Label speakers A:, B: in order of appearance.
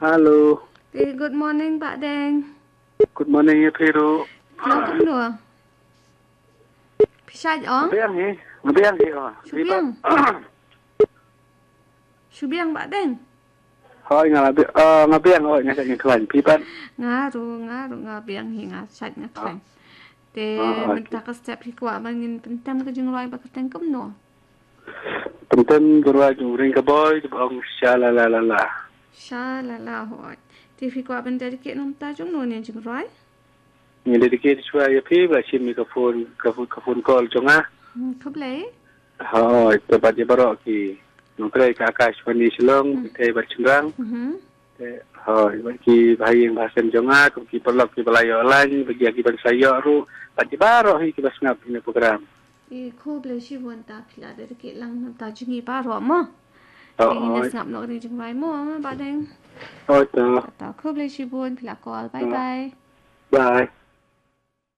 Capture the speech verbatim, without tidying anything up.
A: Halo.
B: Eh, good morning Pak Deng.
A: Good morning ya Piru.
B: Nó cũng được. Pisah ong?
A: Ngabiang ni. Ngabiang ni.
B: Subiang. Subiang Pak Deng.
A: Hoi ngabiang. Uh, ngabiang hoi nga sa ngaklan. Pipan.
B: Nga ru nga ru ngabiang hi nga sat ngaklan. Te mentak step hi kwa mangin pentam ke jeng roi bak teng kum no.
A: Pentam berwa jung ring ka boy bong shalalala.
B: Shalala hoi. Te hi kwa ben dedicate nom ta jung no ni jeng roi.
A: Ni dedicate chua ya pi ba chim mikrofon kafun kafun call jonga.
B: Khub lấy.
A: Hoi tepat je barok ki. Nongkrai ka akash pandi silong te bat cungrang. Te hoi bagi bahayang bahasan jonga ku ki perlok ki balayo lan bagi aki ban sayo ru pat je barok hi ki bas ngap ni program.
B: I khub lấy si won ta kila dedicate lang nom ta jeng hi ba ro mo.
A: Oh,
B: Ini nas ngap no ni jeng roi mo Pak Deng.
A: oh,
B: Ta khub lấy si won kila call. Bye bye.
A: Bye.